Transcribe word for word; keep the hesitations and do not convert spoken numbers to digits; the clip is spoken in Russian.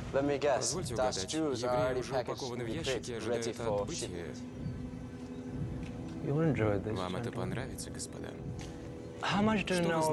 Let me guess. Позвольте Dutch угадать, Jews are евреи already уже packaged упакованы в in the ящики и crate, ready ожидают for отбытия. shipment. You'll enjoy this, Вам это gentlemen. понравится, господа. How much do you Что вы know